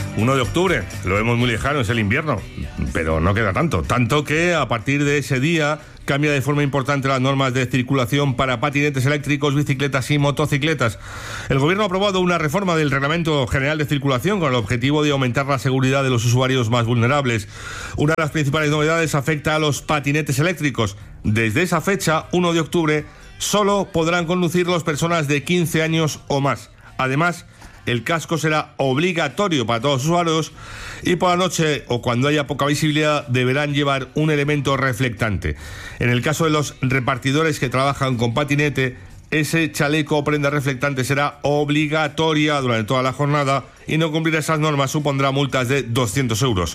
1 de octubre, lo vemos muy lejano, es el invierno, pero no queda tanto. Tanto que a partir de ese día cambia de forma importante las normas de circulación para patinetes eléctricos, bicicletas y motocicletas. El Gobierno ha aprobado una reforma del Reglamento General de Circulación con el objetivo de aumentar la seguridad de los usuarios más vulnerables. Una de las principales novedades afecta a los patinetes eléctricos. Desde esa fecha, 1 de octubre, solo podrán conducirlos personas de 15 años o más. Además, el casco será obligatorio para todos los usuarios y por la noche o cuando haya poca visibilidad deberán llevar un elemento reflectante. En el caso de los repartidores que trabajan con patinete, ese chaleco o prenda reflectante será obligatoria durante toda la jornada y no cumplir esas normas supondrá multas de 200 euros.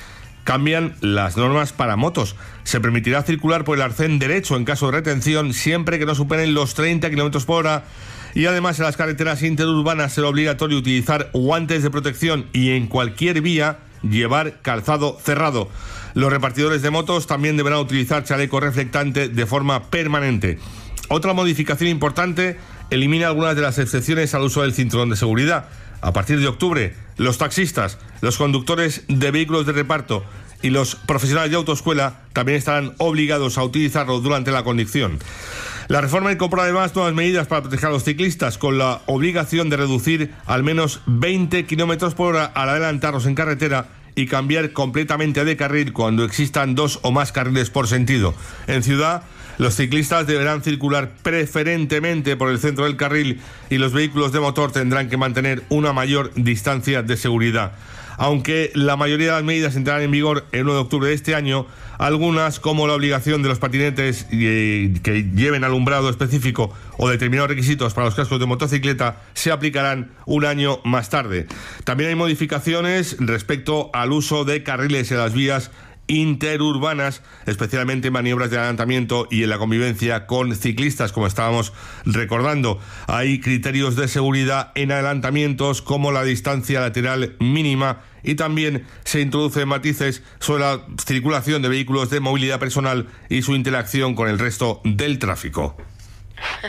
Cambian las normas para motos. Se permitirá circular por el arcén derecho en caso de retención siempre que no superen los 30 km por hora. Y además en las carreteras interurbanas será obligatorio utilizar guantes de protección y en cualquier vía llevar calzado cerrado. Los repartidores de motos también deberán utilizar chaleco reflectante de forma permanente. Otra modificación importante elimina algunas de las excepciones al uso del cinturón de seguridad. A partir de octubre, los taxistas, los conductores de vehículos de reparto y los profesionales de autoescuela también estarán obligados a utilizarlo durante la conducción. La reforma incorpora además nuevas medidas para proteger a los ciclistas, con la obligación de reducir al menos 20 km por hora al adelantarlos en carretera y cambiar completamente de carril cuando existan 2 o más carriles por sentido. En ciudad, los ciclistas deberán circular preferentemente por el centro del carril y los vehículos de motor tendrán que mantener una mayor distancia de seguridad. Aunque la mayoría de las medidas entrarán en vigor el 1 de octubre de este año, algunas, como la obligación de los patinetes que lleven alumbrado específico o determinados requisitos para los cascos de motocicleta, se aplicarán un año más tarde. También hay modificaciones respecto al uso de carriles en las vías interurbanas, especialmente en maniobras de adelantamiento y en la convivencia con ciclistas, como estábamos recordando. Hay criterios de seguridad en adelantamientos como la distancia lateral mínima y también se introducen matices sobre la circulación de vehículos de movilidad personal y su interacción con el resto del tráfico.